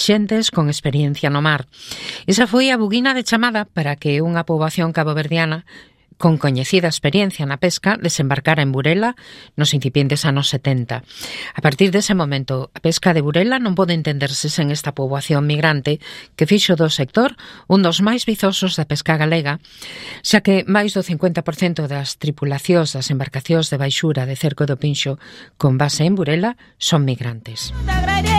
xentes con experiencia no mar. Esa foi a buguina de chamada para que unha poboación caboverdiana con coñecida experiencia na pesca desembarcara en Burela nos incipientes anos 70. A partir dese momento, a pesca de Burela non pode entenderse sen esta poboación migrante que fixo do sector un dos máis vizosos da pesca galega, xa que máis do 50% das tripulacións das embarcacións de baixura de Cerco do Pinxo con base en Burela son migrantes.